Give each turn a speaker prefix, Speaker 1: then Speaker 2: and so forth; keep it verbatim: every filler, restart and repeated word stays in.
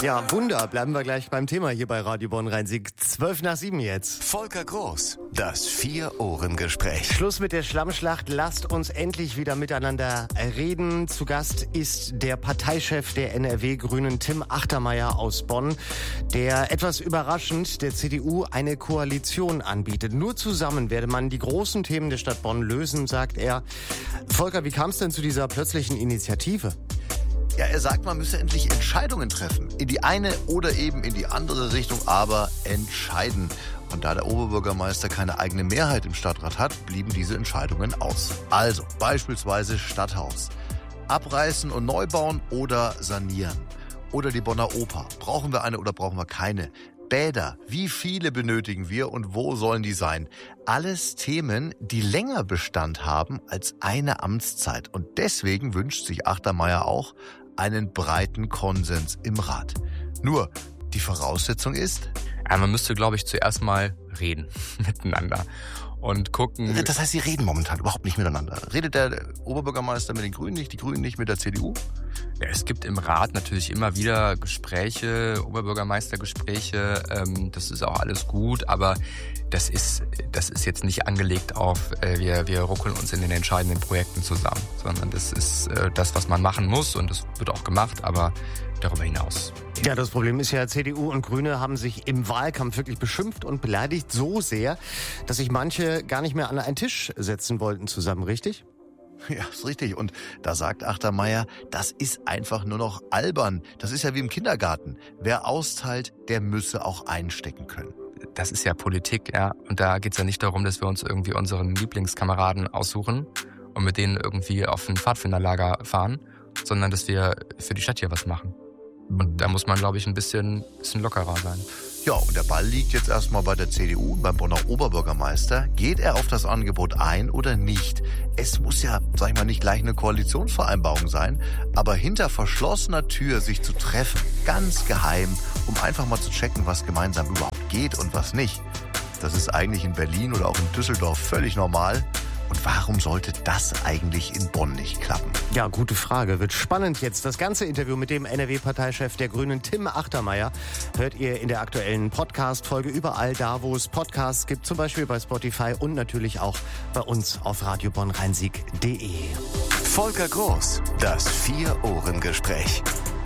Speaker 1: Ja, Wunder. Bleiben wir gleich beim Thema hier bei Radio Bonn-Rhein-Sieg. Zwölf nach sieben jetzt.
Speaker 2: Volker Groß, das Vier-Ohren-Gespräch.
Speaker 1: Schluss mit der Schlammschlacht. Lasst uns endlich wieder miteinander reden. Zu Gast ist der Parteichef der N R W-Grünen, Tim Achtermeier aus Bonn, der etwas überraschend der C D U eine Koalition anbietet. Nur zusammen werde man die großen Themen der Stadt Bonn lösen, sagt er. Volker, wie kam es denn zu dieser plötzlichen Initiative?
Speaker 3: Ja, er sagt, man müsse endlich Entscheidungen treffen. In die eine oder eben in die andere Richtung, aber entscheiden. Und da der Oberbürgermeister keine eigene Mehrheit im Stadtrat hat, blieben diese Entscheidungen aus. Also beispielsweise Stadthaus. Abreißen und neu bauen oder sanieren. Oder die Bonner Oper. Brauchen wir eine oder brauchen wir keine? Bäder, wie viele benötigen wir und wo sollen die sein? Alles Themen, die länger Bestand haben als eine Amtszeit. Und deswegen wünscht sich Achtermeier auch einen breiten Konsens im Rat. Nur, die Voraussetzung ist?
Speaker 4: Ja, man müsste, glaube ich, zuerst mal reden miteinander und gucken.
Speaker 3: Das heißt, sie reden momentan überhaupt nicht miteinander. Redet der Oberbürgermeister mit den Grünen nicht, die Grünen nicht mit der C D U?
Speaker 4: Ja, es gibt im Rat natürlich immer wieder Gespräche, Oberbürgermeistergespräche. Ähm, das ist auch alles gut, aber das ist das ist jetzt nicht angelegt auf, äh, wir wir ruckeln uns in den entscheidenden Projekten zusammen, sondern das ist äh, das, was man machen muss und das wird auch gemacht, aber darüber hinaus.
Speaker 1: Ja, das Problem ist ja, C D U und Grüne haben sich im Wahlkampf wirklich beschimpft und beleidigt so sehr, dass sich manche gar nicht mehr an einen Tisch setzen wollten zusammen, richtig?
Speaker 3: Ja, ist richtig. Und da sagt Achtermeier, das ist einfach nur noch albern. Das ist ja wie im Kindergarten. Wer austeilt, der müsse auch einstecken können.
Speaker 4: Das ist ja Politik, ja. Und da geht's ja nicht darum, dass wir uns irgendwie unseren Lieblingskameraden aussuchen und mit denen irgendwie auf ein Pfadfinderlager fahren, sondern dass wir für die Stadt hier was machen. Und da muss man, glaube ich, ein bisschen, bisschen lockerer sein.
Speaker 3: Ja, und der Ball liegt jetzt erstmal bei der C D U und beim Bonner Oberbürgermeister. Geht er auf das Angebot ein oder nicht? Es muss ja, sag ich mal, nicht gleich eine Koalitionsvereinbarung sein, aber hinter verschlossener Tür sich zu treffen, ganz geheim, um einfach mal zu checken, was gemeinsam überhaupt geht und was nicht. Das ist eigentlich in Berlin oder auch in Düsseldorf völlig normal. Und warum sollte das eigentlich in Bonn nicht klappen?
Speaker 1: Ja, gute Frage. Wird spannend jetzt. Das ganze Interview mit dem N R W-Parteichef der Grünen, Tim Achtermeier, hört ihr in der aktuellen Podcast-Folge überall da, wo es Podcasts gibt, zum Beispiel bei Spotify und natürlich auch bei uns auf radio bonn rhein sieg punkt de.
Speaker 2: Volker Groß, das Vier-Ohren-Gespräch.